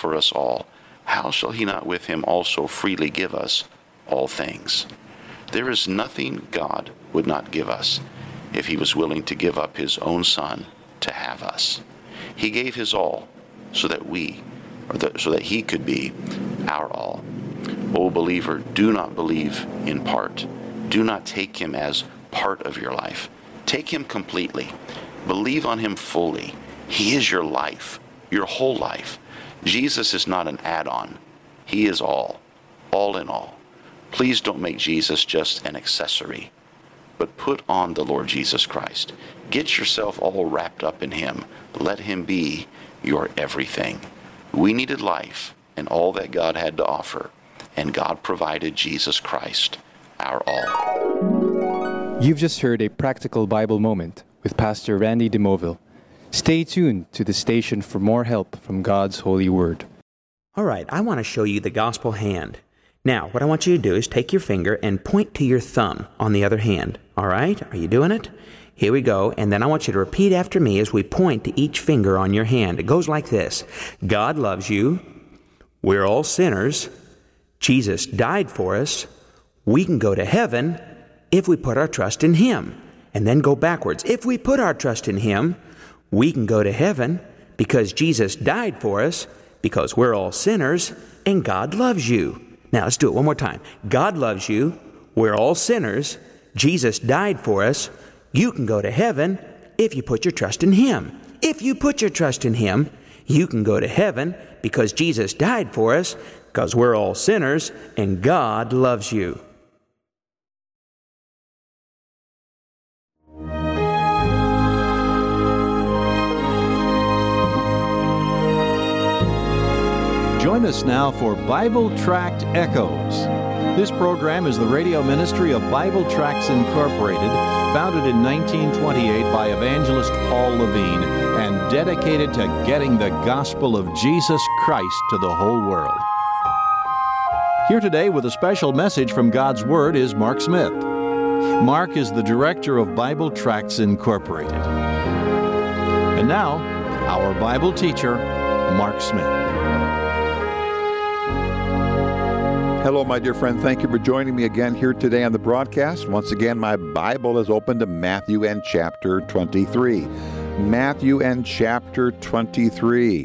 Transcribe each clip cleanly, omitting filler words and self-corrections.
for us all, how shall he not with him also freely give us all things? There is nothing God would not give us if he was willing to give up his own Son to have us. He gave his all so that he could be our all. O believer, do not believe in part. Do not take him as part of your life. Take him completely. Believe on him fully. He is your life, your whole life. Jesus is not an add-on. He is all in all. Please don't make Jesus just an accessory, but put on the Lord Jesus Christ. Get yourself all wrapped up in him. Let him be your everything. We needed life and all that God had to offer, and God provided Jesus Christ, our all. You've just heard a practical Bible moment with Pastor Randy DeMoville. Stay tuned to the station for more help from God's holy word. All right, I want to show you the gospel hand. Now, what I want you to do is take your finger and point to your thumb on the other hand. All right? Are you doing it? Here we go. And then I want you to repeat after me as we point to each finger on your hand. It goes like this. God loves you. We're all sinners. Jesus died for us. We can go to heaven if we put our trust in him. And then go backwards. If we put our trust in him, we can go to heaven because Jesus died for us, because we're all sinners, and God loves you. Now, let's do it one more time. God loves you. We're all sinners. Jesus died for us. You can go to heaven if you put your trust in him. If you put your trust in him, you can go to heaven because Jesus died for us, because we're all sinners, and God loves you. Join us now for Bible Tract Echoes. This program is the radio ministry of Bible Tracts Incorporated, founded in 1928 by evangelist Paul Levine and dedicated to getting the gospel of Jesus Christ to the whole world. Here today with a special message from God's Word is Mark Smith. Mark is the director of Bible Tracts Incorporated. And now, our Bible teacher, Mark Smith. Hello, my dear friend. Thank you for joining me again here today on the broadcast. Once again, my Bible is open to Matthew and chapter 23. Matthew and chapter 23.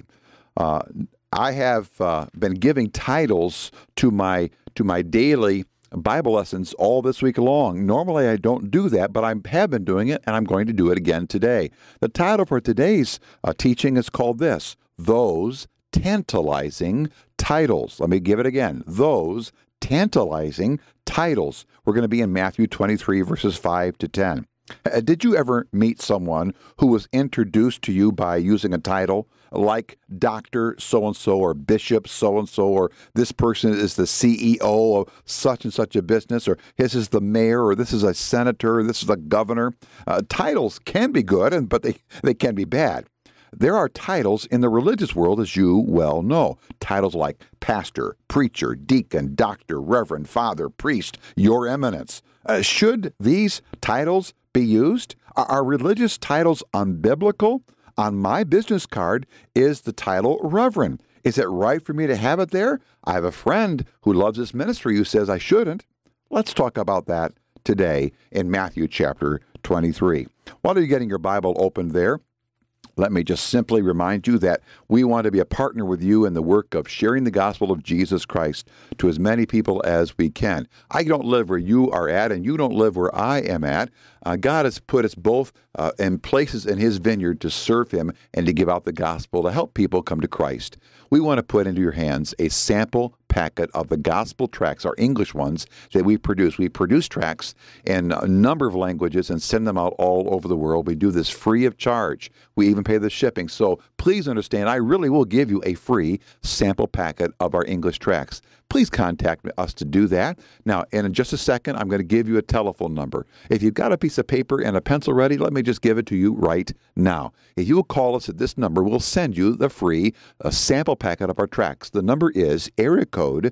I have been giving titles to my daily Bible lessons all this week long. Normally, I don't do that, but I have been doing it, and I'm going to do it again today. The title for today's teaching is called this: Those Tantalizing Titles. Let me give it again. Those tantalizing titles. We're going to be in Matthew 23, verses 5 to 10. Did you ever meet someone who was introduced to you by using a title like Dr. So-and-so or Bishop so-and-so, or this person is the CEO of such and such a business, or this is the mayor, or this is a senator, or this is a governor? Titles can be good, but they can be bad. There are titles in the religious world, as you well know. Titles like pastor, preacher, deacon, doctor, reverend, father, priest, your eminence. Should these titles be used? Are religious titles unbiblical? On my business card is the title reverend. Is it right for me to have it there? I have a friend who loves this ministry who says I shouldn't. Let's talk about that today in Matthew chapter 23. While you're getting your Bible opened there, let me just simply remind you that we want to be a partner with you in the work of sharing the gospel of Jesus Christ to as many people as we can. I don't live where you are at, and you don't live where I am at. God has put us both in places in his vineyard to serve him and to give out the gospel to help people come to Christ. We want to put into your hands a sample packet of the gospel tracts, our English ones, that we produce. We produce tracts in a number of languages and send them out all over the world. We do this free of charge. We even pay the shipping. So please understand, I really will give you a free sample packet of our English tracts. Please contact us to do that. Now, in just a second, I'm going to give you a telephone number. If you've got a piece of paper and a pencil ready, let me just give it to you right now. If you will call us at this number, we'll send you the free sample packet of our tracts. The number is area code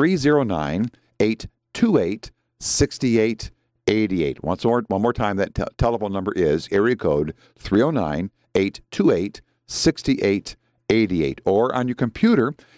309-828-6888. One more time, that telephone number is area code 309-828-6888. Or on your computer,